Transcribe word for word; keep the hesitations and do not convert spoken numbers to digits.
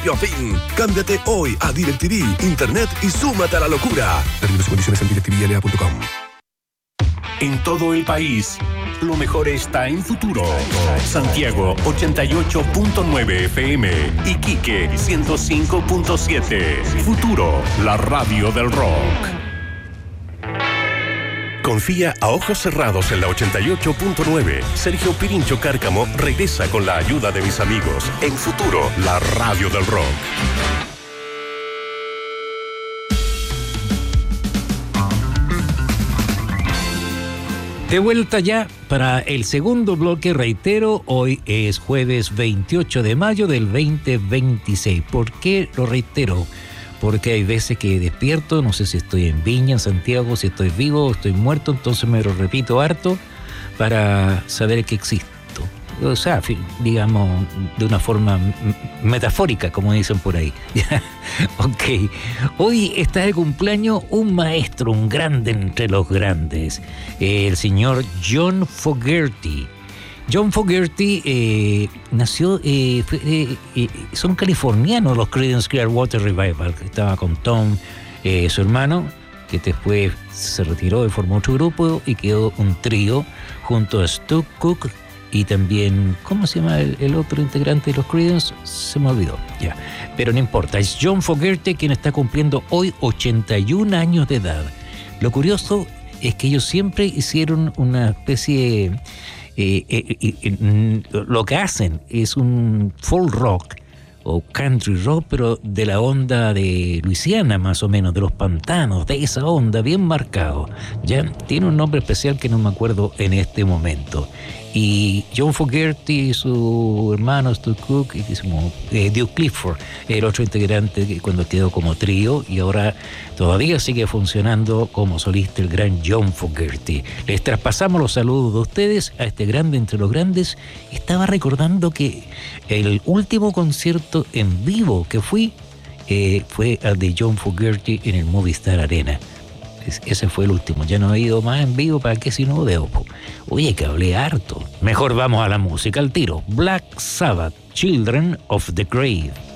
A fin. Cámbiate hoy a DirecTV, Internet y súmate a la locura. Términos y condiciones en directivl a punto com. En todo el país, lo mejor está en Futuro. Santiago ochenta y ocho punto nueve F M, Iquique ciento cinco punto siete. Futuro, la radio del rock. Confía a ojos cerrados en la ochenta y ocho punto nueve. Sergio Pirincho Cárcamo regresa con la ayuda de mis amigos en Futuro, la radio del rock. De vuelta ya para el segundo bloque, reitero, hoy es jueves veintiocho de mayo del veinte veintiséis. ¿Por qué lo reitero? Porque hay veces que despierto, no sé si estoy en Viña, en Santiago, si estoy vivo o estoy muerto, entonces me lo repito harto para saber que existo. O sea, digamos, de una forma metafórica, como dicen por ahí. Ok, hoy está de cumpleaños un maestro, un grande entre los grandes, el señor John Fogerty. John Fogerty eh, nació, eh, fue, eh, eh, son californianos los Creedence Clearwater Revival, que estaba con Tom, eh, su hermano, que después se retiró y formó otro grupo y quedó un trío junto a Stu Cook y también, ¿cómo se llama el, el otro integrante de los Creedence? Se me olvidó, ya, pero no importa, es John Fogerty quien está cumpliendo hoy ochenta y un años de edad. Lo curioso es que ellos siempre hicieron una especie... Eh, eh, eh, eh, lo que hacen es un folk rock o country rock, pero de la onda de Luisiana, más o menos, de los pantanos, de esa onda bien marcado. Ya tiene un nombre especial que no me acuerdo en este momento. Y John Fogerty y su hermano Stu Cook y eh, Duke Clifford, el otro integrante que cuando quedó como trío, y ahora todavía sigue funcionando como solista el gran John Fogerty. Les traspasamos los saludos de ustedes a este grande entre los grandes. Estaba recordando que el último concierto en vivo que fui eh, fue el de John Fogerty en el Movistar Arena. Ese fue el último, ya no he ido más en vivo, ¿para qué si no de Opo? Oye, que hablé harto. Mejor vamos a la música al tiro. Black Sabbath, Children of the Grave.